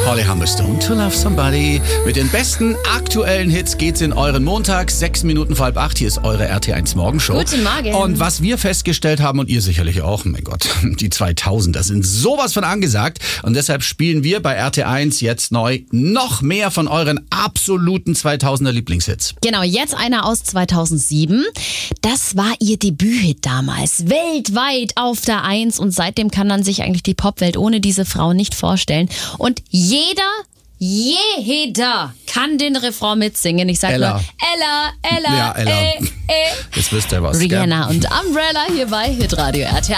Holly Humberstone, To Love Somebody. Mit den besten aktuellen Hits geht's in euren Montag. 6 Minuten vor 7:30. Hier ist eure RT1 Morgenshow. Guten Morgen. Und was wir festgestellt haben, und ihr sicherlich auch, mein Gott, die 2000er sind sowas von angesagt. Und deshalb spielen wir bei RT1 jetzt neu noch mehr von euren absoluten 2000er Lieblingshits. Genau, jetzt einer aus 2007. Das war ihr Debüthit damals. Weltweit auf der 1. Und seitdem kann man sich eigentlich die Popwelt ohne diese Frau nicht vorstellen. Und jeder kann den Refrain mitsingen. Ich sag Ella. nur Ella, Ja, Ella. Jetzt wisst ihr was. Rihanna und Umbrella hier bei Hitradio RT1.